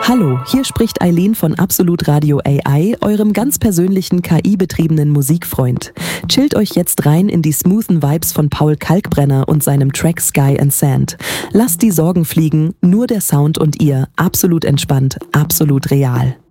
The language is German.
Hallo, hier spricht Eileen von Absolut Radio AI, eurem ganz persönlichen KI-betriebenen Musikfreund. Chillt euch jetzt rein in die smoothen Vibes von Paul Kalkbrenner und seinem Track Sky and Sand. Lasst die Sorgen fliegen, nur der Sound und ihr. Absolut entspannt, absolut real.